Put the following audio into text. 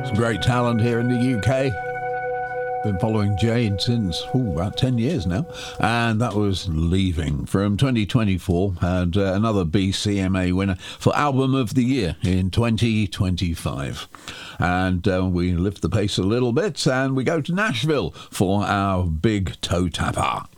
Great talent here in the UK. Been following Jade since about 10 years now, and that was Leaving from 2024, and another BCMA winner for Album of the Year in 2025. And we lift the pace a little bit and we go to Nashville for our big toe tapper.